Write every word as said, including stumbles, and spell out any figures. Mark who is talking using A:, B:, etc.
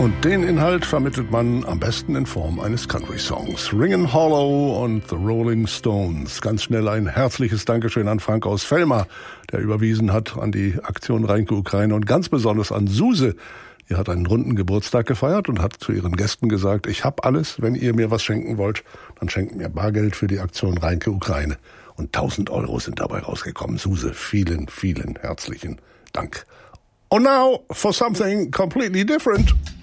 A: Und den Inhalt vermittelt man am besten in Form eines Country-Songs. Ringin' Hollow und The Rolling Stones. Ganz schnell ein herzliches Dankeschön an Frank aus Velma, der überwiesen hat an die Aktion Reinke Ukraine und ganz besonders an Suse. Die hat einen runden Geburtstag gefeiert und hat zu ihren Gästen gesagt, ich hab alles, wenn ihr mir was schenken wollt, dann schenkt mir Bargeld für die Aktion Reinke Ukraine. Und tausend Euro sind dabei rausgekommen. Suse, vielen, vielen herzlichen Dank. And now for something completely different.